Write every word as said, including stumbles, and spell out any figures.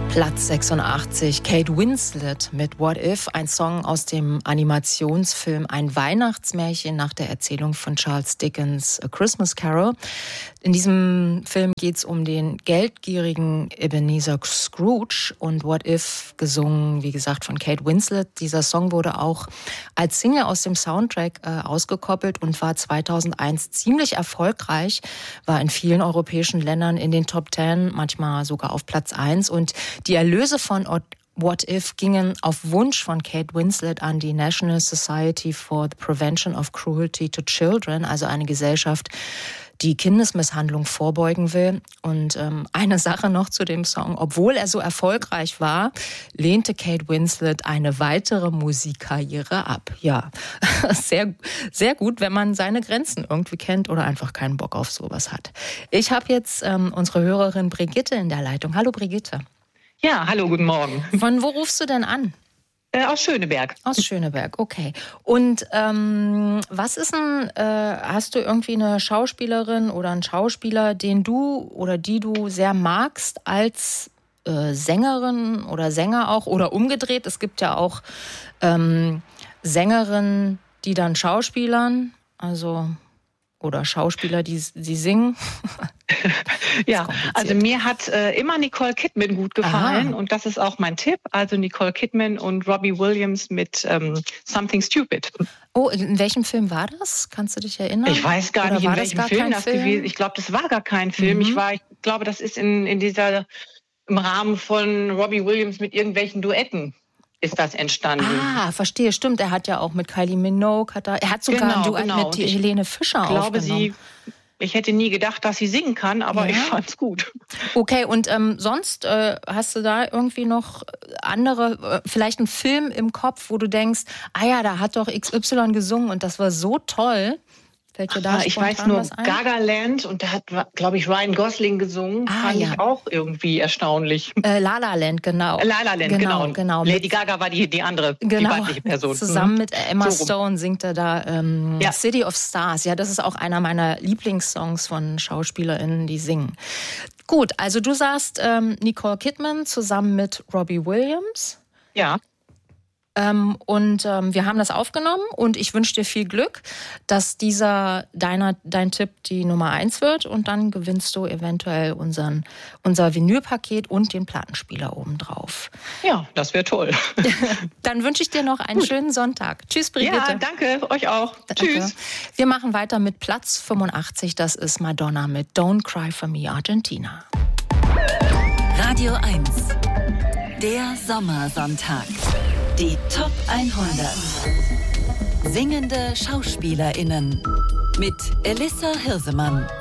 Platz sechsundachtzig, Kate Winslet mit What If, ein Song aus dem Animationsfilm Ein Weihnachtsmärchen nach der Erzählung von Charles Dickens' A Christmas Carol. In diesem Film geht es um den geldgierigen Ebenezer Scrooge und What If, gesungen, wie gesagt, von Kate Winslet. Dieser Song wurde auch als Single aus dem Soundtrack äh, ausgekoppelt und war zweitausendeins ziemlich erfolgreich, war in vielen europäischen Ländern in den Top Ten, manchmal sogar auf Platz eins. Und die Erlöse von What If gingen auf Wunsch von Kate Winslet an die National Society for the Prevention of Cruelty to Children, also eine Gesellschaft, die Kindesmisshandlung vorbeugen will. Und ähm, eine Sache noch zu dem Song. Obwohl er so erfolgreich war, lehnte Kate Winslet eine weitere Musikkarriere ab. Ja, sehr, sehr gut, wenn man seine Grenzen irgendwie kennt oder einfach keinen Bock auf sowas hat. Ich habe jetzt ähm, unsere Hörerin Brigitte in der Leitung. Hallo Brigitte. Ja, hallo, guten Morgen. Von wo rufst du denn an? Äh, aus Schöneberg. Aus Schöneberg, okay. Und ähm, was ist denn, äh, hast du irgendwie eine Schauspielerin oder einen Schauspieler, den du oder die du sehr magst als äh, Sängerin oder Sänger auch oder umgedreht? Es gibt ja auch ähm, Sängerinnen, die dann Schauspielern, also oder Schauspieler, die, die singen. Ja, also mir hat äh, immer Nicole Kidman gut gefallen. Aha. Und das ist auch mein Tipp. Also Nicole Kidman und Robbie Williams mit ähm, Something Stupid. Oh, in welchem Film war das? Kannst du dich erinnern? Ich weiß gar Oder nicht, in welchem Film das Film? gewesen ist. Ich glaube, das war gar kein Film. Mhm. Ich, war, ich glaube, das ist in, in dieser, im Rahmen von Robbie Williams mit irgendwelchen Duetten ist das entstanden. Ah, verstehe, stimmt. Er hat ja auch mit Kylie Minogue, hat er, er hat sogar genau, ein Duett genau. mit die Helene Fischer ich glaube, aufgenommen. Sie, ich hätte nie gedacht, dass sie singen kann, aber ja. ich fand's gut. Okay, und ähm, sonst äh, hast du da irgendwie noch andere, äh, vielleicht einen Film im Kopf, wo du denkst, ah ja, da hat doch X Y gesungen und das war so toll. Fällt dir da ah, ich weiß nur Gagaland und da hat, glaube ich, Ryan Gosling gesungen. Ah, fand ja. ich auch irgendwie erstaunlich. Äh, La La Land, genau. La La Land, genau. genau. genau. Lady Gaga war die, die andere, genau. die weibliche Person. Zusammen mit Emma so Stone singt er da ähm, ja. City of Stars. Ja, das ist auch einer meiner Lieblingssongs von SchauspielerInnen, die singen. Gut, also du sagst ähm, Nicole Kidman zusammen mit Robbie Williams. Ja. Ähm, und ähm, wir haben das aufgenommen und ich wünsche dir viel Glück, dass dieser deiner, dein Tipp die Nummer eins wird und dann gewinnst du eventuell unseren, unser Vinylpaket und den Plattenspieler obendrauf. Ja, das wäre toll. Dann wünsche ich dir noch einen Gut. schönen Sonntag. Tschüss, Brigitte. Ja, danke, euch auch. Danke. Tschüss. Wir machen weiter mit Platz fünfundachtzig, das ist Madonna mit Don't Cry for Me, Argentina. Radio eins, der Sommersonntag. Die Top hundert. Singende SchauspielerInnen mit Elissa Hirsemann.